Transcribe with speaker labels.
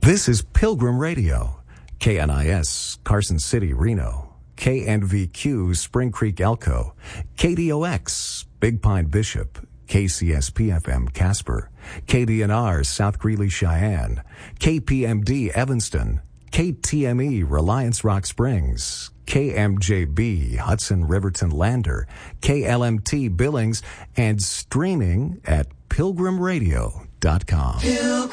Speaker 1: This is Pilgrim Radio, KNIS, Carson City, Reno, KNVQ, Spring Creek, Elko, KDOX, Big Pine, Bishop, KCSP-FM, Casper, KDNR, South Greeley, Cheyenne, KPMD, Evanston, KTME, Reliance Rock Springs, KMJB, Hudson Riverton Lander, KLMT Billings, and streaming at pilgrimradio.com.